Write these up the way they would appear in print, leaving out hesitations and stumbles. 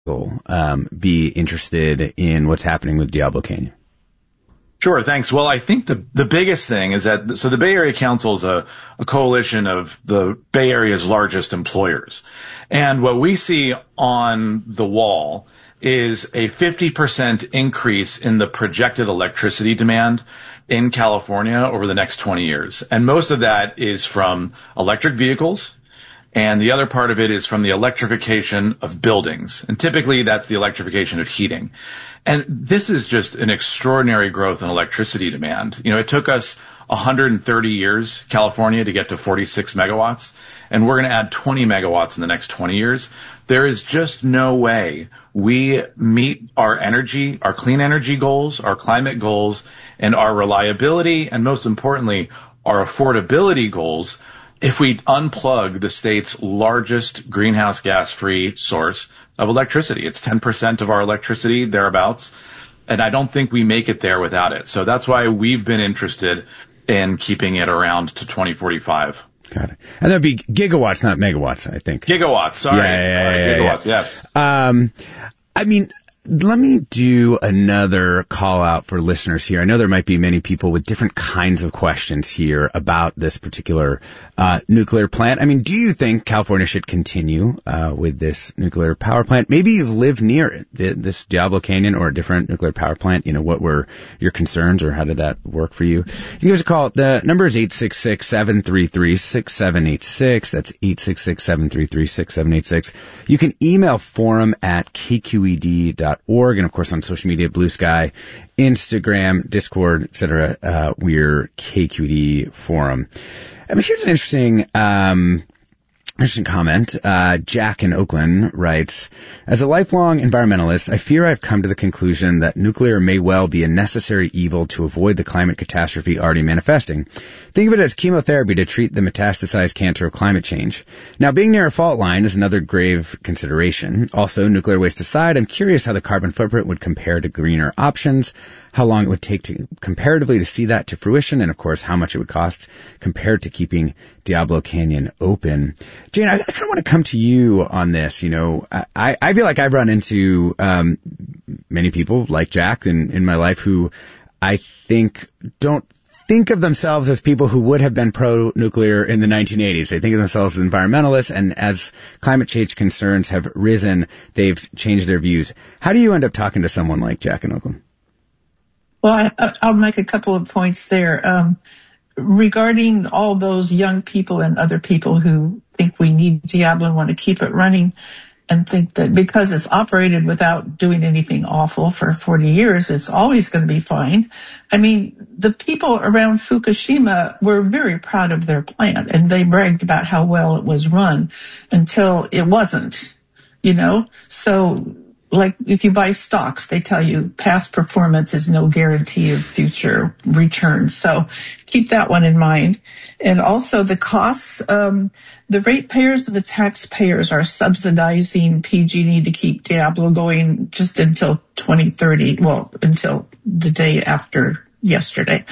be interested in what's happening with Diablo Canyon? Sure, thanks. Well, I think the biggest thing is that, so the Bay Area Council is a coalition of the Bay Area's largest employers. And what we see on the wall is a 50% increase in the projected electricity demand in California over the next 20 years. And most of that is from electric vehicles, and the other part of it is from the electrification of buildings. And typically that's the electrification of heating. And this is just an extraordinary growth in electricity demand. You know, it took us 130 years, California, to get to 46 megawatts, and we're going to add 20 megawatts in the next 20 years. There is just no way we meet our energy, our clean energy goals, our climate goals, and our reliability, and most importantly, our affordability goals if we unplug the state's largest greenhouse gas-free source of electricity. It's 10% of our electricity, thereabouts, and I don't think we make it there without it. So that's why we've been interested in keeping it around to 2045. Got it. And that'd be gigawatts, not megawatts, I think. Gigawatts, sorry. Gigawatts, yes. I mean, let me do another call out for listeners here. I know there might be many people with different kinds of questions here about this particular nuclear plant. I mean, do you think California should continue with this nuclear power plant? Maybe you've lived near it, this Diablo Canyon or a different nuclear power plant. You know, what were your concerns, or how did that work for you? You can give us a call. The number is 866-733-6786. That's 866-733-6786. You can email forum@kqed.org. And of course on social media, Blue Sky, Instagram, Discord, etc. We're KQED Forum. I mean, here's an interesting comment. Jack in Oakland writes, as a lifelong environmentalist, I fear I've come to the conclusion that nuclear may well be a necessary evil to avoid the climate catastrophe already manifesting. Think of it as chemotherapy to treat the metastasized cancer of climate change. Now, being near a fault line is another grave consideration. Also, nuclear waste aside, I'm curious how the carbon footprint would compare to greener options, how long it would take to comparatively to see that to fruition, and of course, how much it would cost compared to keeping Diablo Canyon open. Jane, I kind of want to come to you on this. You know, I feel like I've run into many people like Jack in my life who I think don't think of themselves as people who would have been pro-nuclear in the 1980s. They think of themselves as environmentalists, and as climate change concerns have risen, they've changed their views. How do you end up talking to someone like Jack in Oakland? Well, I'll make a couple of points there. Regarding all those young people and other people who think we need Diablo and want to keep it running and think that because it's operated without doing anything awful for 40 years, it's always going to be fine. I mean, the people around Fukushima were very proud of their plant, and they bragged about how well it was run until it wasn't, you know. So, like if you buy stocks, they tell you past performance is no guarantee of future returns. So keep that one in mind. And also the costs, the ratepayers and the taxpayers are subsidizing PG&E to keep Diablo going just until 2030, well, until the day after yesterday.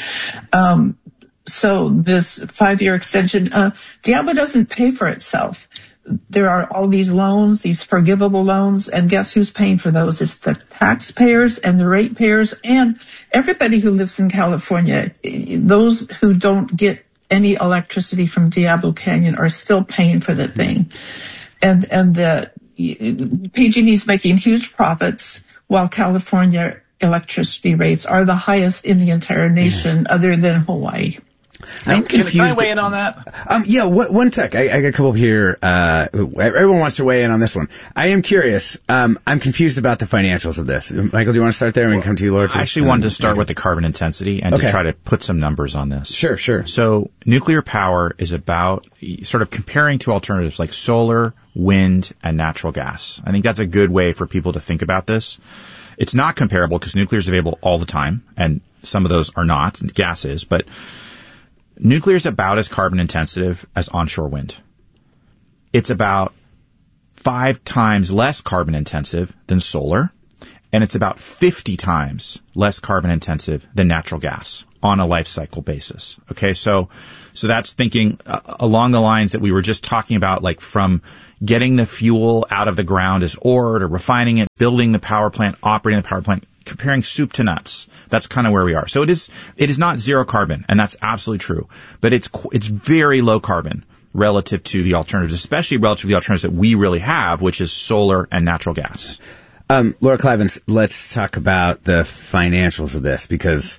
So this 5-year extension, Diablo doesn't pay for itself. There are all these loans, these forgivable loans, and guess who's paying for those? It's the taxpayers and the ratepayers and everybody who lives in California. Those who don't get any electricity from Diablo Canyon are still paying for the thing. And the PG&E is making huge profits while California electricity rates are the highest in the entire nation other than Hawaii. I'm confused. Can I weigh in on that? Yeah, one sec. I got a couple here. Everyone wants to weigh in on this one. I am curious. I'm confused about the financials of this. Michael, do you want to start there and we come to you, Laura? I actually wanted to start with the carbon intensity and to try to put some numbers on this. Sure. So nuclear power is about sort of comparing to alternatives like solar, wind, and natural gas. I think that's a good way for people to think about this. It's not comparable because nuclear is available all the time, and some of those are not, and gas is, but nuclear is about as carbon intensive as onshore wind. It's about 5 times less carbon intensive than solar, and it's about 50 times less carbon intensive than natural gas on a life cycle basis. Okay, so that's thinking along the lines that we were just talking about, like from getting the fuel out of the ground as ore to refining it, building the power plant, operating the power plant, comparing soup to nuts. That's kind of where we are. So it is not zero carbon, and that's absolutely true, but it's very low carbon relative to the alternatives, especially relative to the alternatives that we really have, which is solar and natural gas. Laura Klivans, let's talk about the financials of this, because,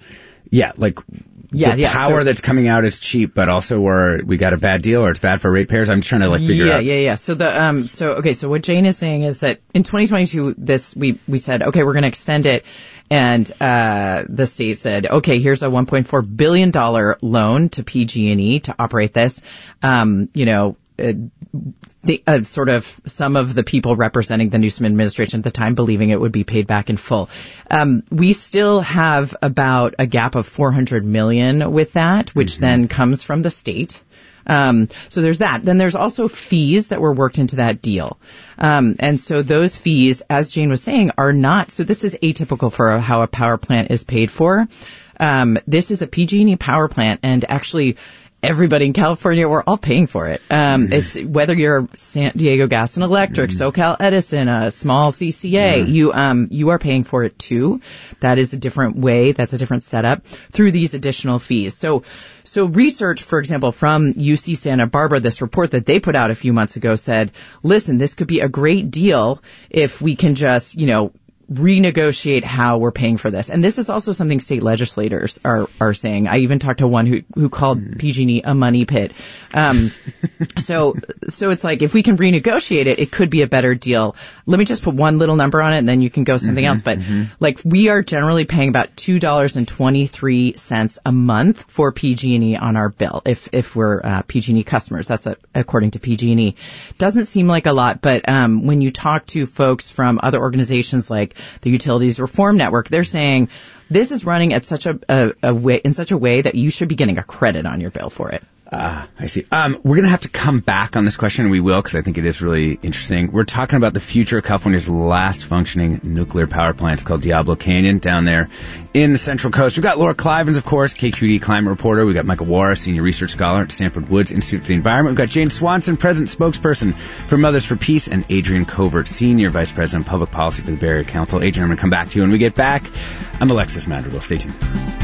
power that's coming out is cheap, but also we got a bad deal or it's bad for ratepayers. I'm just trying to figure out. Yeah. So what Jane is saying is that in 2022, we said, okay, we're going to extend it. And, the state said, okay, here's a $1.4 billion loan to PG&E to operate this. Sort of some of the people representing the Newsom administration at the time believing it would be paid back in full. We still have about a gap of $400 million with that, which then comes from the state. So there's that. Then there's also fees that were worked into that deal. And so those fees, as Jane was saying, are not, so this is atypical for how a power plant is paid for. This is a PG&E power plant, and actually everybody in California, we're all paying for it. It's whether you're San Diego Gas and Electric, SoCal Edison, a small CCA, you are paying for it too. That is a different way. That's a different setup through these additional fees. So research, for example, from UC Santa Barbara, this report that they put out a few months ago said, listen, this could be a great deal if we can just, renegotiate how we're paying for this. And this is also something state legislators are saying. I even talked to one who called PG&E a money pit. So it's like, if we can renegotiate it, it could be a better deal. Let me just put one little number on it and then you can go something else. But we are generally paying about $2.23 a month for PG&E on our bill if we're PG&E customers. That's according to PG&E. Doesn't seem like a lot, but when you talk to folks from other organizations like the Utilities Reform Network, they're saying this is running at such a way that you should be getting a credit on your bill for it. I see. We're going to have to come back on this question, and we will, because I think it is really interesting. We're talking about the future of California's last functioning nuclear power plant. It's called Diablo Canyon down there in the Central Coast. We've got Laura Klivans, of course, KQED climate reporter. We've got Michael Wara, senior research scholar at Stanford Woods Institute for the Environment. We've got Jane Swanson, president spokesperson for Mothers for Peace, and Adrian Covert, senior vice president of public policy for the Bay Area Council. Adrian, I'm going to come back to you when we get back. I'm Alexis Madrigal. Stay tuned.